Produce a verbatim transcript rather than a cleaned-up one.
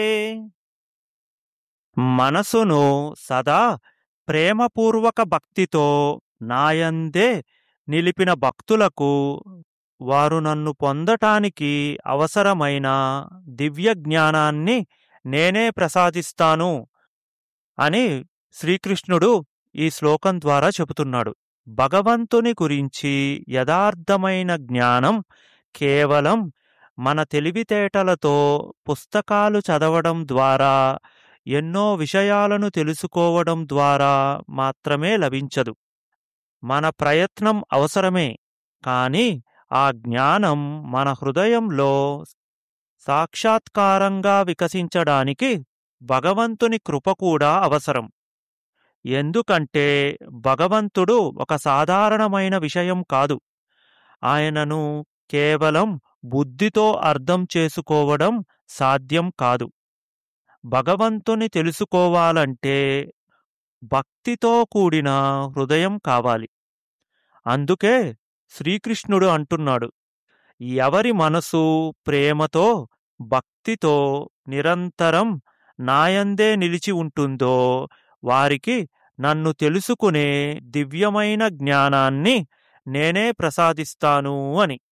మనసును సదా ప్రేమపూర్వక భక్తితో నాయందే నిలిపిన భక్తులకు వారు నన్ను పొందటానికి అవసరమైన దివ్య జ్ఞానాన్ని నేనే ప్రసాదిస్తాను అని శ్రీకృష్ణుడు ఈ శ్లోకం ద్వారా చెబుతున్నాడు. భగవంతుని గురించి యథార్థమైన జ్ఞానం కేవలం మన తెలివితేటలతో పుస్తకాలు చదవడం ద్వారా, ఎన్నో విషయాలను తెలుసుకోవడం ద్వారా మాత్రమే లభించదు. మన ప్రయత్నం అవసరమే, కానీ ఆ జ్ఞానం మన హృదయంలో సాక్షాత్కారంగా వికసించడానికి భగవంతుని కృప కూడా అవసరం. ఎందుకంటే భగవంతుడు ఒక సాధారణమైన విషయం కాదు. ఆయనను కేవలం బుద్ధితో అర్థం చేసుకోవడం సాధ్యం కాదు. భగవంతుని తెలుసుకోవాలంటే భక్తితో కూడిన హృదయం కావాలి. అందుకే శ్రీకృష్ణుడు అంటున్నాడు, ఎవరి మనసు ప్రేమతో భక్తితో నిరంతరం నాయందే నిలిచి ఉంటుందో వారికి నన్ను తెలుసుకునే దివ్యమైన జ్ఞానాన్ని నేనే ప్రసాదిస్తాను అని.